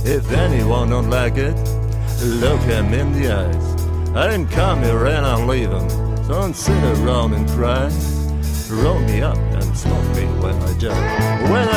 If anyone don't like it, look him in the eyes. I didn't come here and I'm leaving, so don't sit around and cry. Roll me up and smoke me when I die. When